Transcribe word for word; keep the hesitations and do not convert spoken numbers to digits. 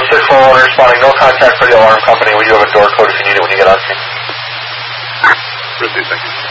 six four one responding, no contact for the alarm company. We do have a door code if you need it when you get on scene. Received, thank you.